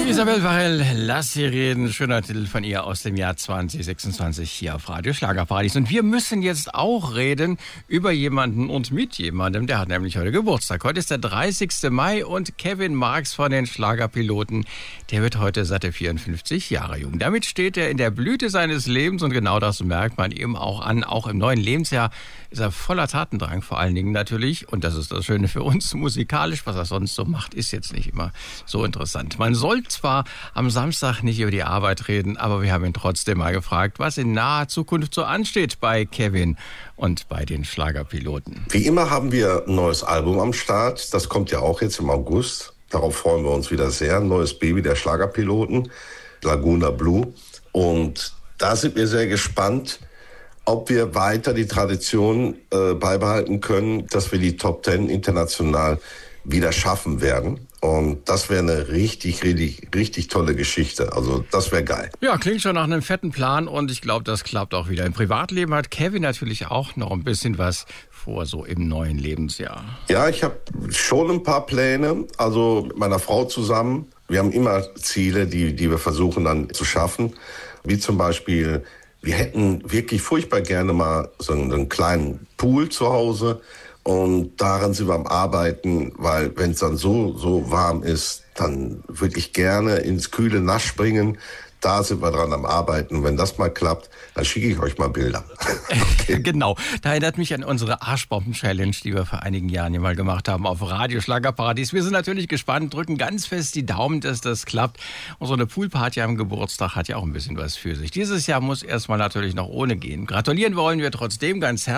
Isabel Varell, lass sie reden. Schöner Titel von ihr aus dem Jahr 2026 hier auf Radio Schlagerparadies. Und wir müssen jetzt auch reden über jemanden und mit jemandem, der hat nämlich heute Geburtstag. Heute ist der 30. Mai und Kevin Marx von den Schlagerpiloten, der wird heute satte 54 Jahre jung. Damit steht er in der Blüte seines Lebens und genau das merkt man ihm auch an. Auch im neuen Lebensjahr ist er voller Tatendrang, vor allen Dingen natürlich. Und das ist das Schöne für uns, musikalisch, was er sonst so macht, ist jetzt nicht immer so interessant. Man soll zwar am Samstag nicht über die Arbeit reden, aber wir haben ihn trotzdem mal gefragt, was in naher Zukunft so ansteht bei Kevin und bei den Schlagerpiloten. Wie immer haben wir ein neues Album am Start. Das kommt ja auch jetzt im August. Darauf freuen wir uns wieder sehr. Ein neues Baby der Schlagerpiloten, Laguna Blue. Und da sind wir sehr gespannt, ob wir weiter die Tradition beibehalten können, dass wir die Top 10 international wieder schaffen werden. Und das wäre eine richtig tolle Geschichte. Also das wäre geil. Ja, klingt schon nach einem fetten Plan und ich glaube, das klappt auch wieder. Im Privatleben hat Kevin natürlich auch noch ein bisschen was vor, so im neuen Lebensjahr. Ja, ich habe schon ein paar Pläne. Also mit meiner Frau zusammen. Wir haben immer Ziele, die wir versuchen dann zu schaffen. Wie zum Beispiel, wir hätten wirklich furchtbar gerne mal so einen kleinen Pool zu Hause. Und daran sind wir am Arbeiten, weil wenn es dann so warm ist, dann würde ich gerne ins kühle Nass springen. Da sind wir dran am Arbeiten. Und wenn das mal klappt, dann schicke ich euch mal Bilder. Okay. Genau. Da erinnert mich an unsere Arschbomben-Challenge, die wir vor einigen Jahren hier mal gemacht haben auf Radio Schlagerparadies. Wir sind natürlich gespannt, drücken ganz fest die Daumen, dass das klappt. Und so eine Poolparty am Geburtstag hat ja auch ein bisschen was für sich. Dieses Jahr muss erstmal natürlich noch ohne gehen. Gratulieren wollen wir trotzdem ganz herzlich.